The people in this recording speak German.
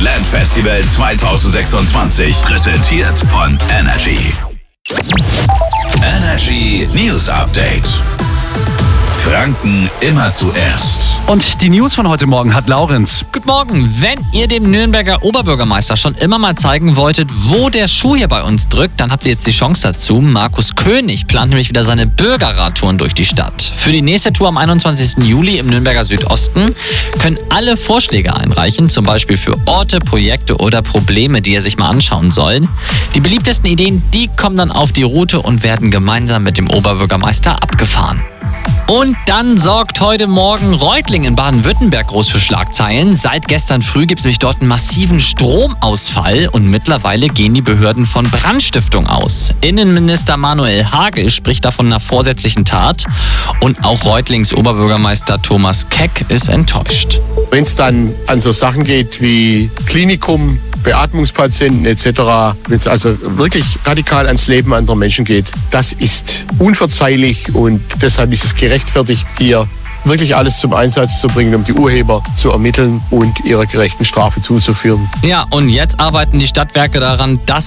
Landfestival 2026. Präsentiert von Energy. Energy News Update. Franken immer zuerst. Und die News von heute Morgen hat Laurenz. Guten Morgen. Wenn ihr dem Nürnberger Oberbürgermeister schon immer mal zeigen wolltet, wo der Schuh hier bei uns drückt, dann habt ihr jetzt die Chance dazu. Markus König plant nämlich wieder seine Bürgerradtouren durch die Stadt. Für die nächste Tour am 21. Juli im Nürnberger Südosten können alle Vorschläge einreichen, zum Beispiel für Orte, Projekte oder Probleme, die er sich mal anschauen soll. Die beliebtesten Ideen, die kommen dann auf die Route und werden gemeinsam mit dem Oberbürgermeister abgefahren. Und dann sorgt heute Morgen Reutlingen in Baden-Württemberg groß für Schlagzeilen. Seit gestern früh gibt es nämlich dort einen massiven Stromausfall und mittlerweile gehen die Behörden von Brandstiftung aus. Innenminister Manuel Hagel spricht da von einer vorsätzlichen Tat und auch Reutlings Oberbürgermeister Thomas Keck ist enttäuscht. Wenn es dann an so Sachen geht wie Klinikum, Beatmungspatienten etc., wenn es also wirklich radikal ans Leben anderer Menschen geht, das ist unverzeihlich und deshalb ist es gerechtfertigt, hier wirklich alles zum Einsatz zu bringen, um die Urheber zu ermitteln und ihrer gerechten Strafe zuzuführen. Ja, und jetzt arbeiten die Stadtwerke daran, dass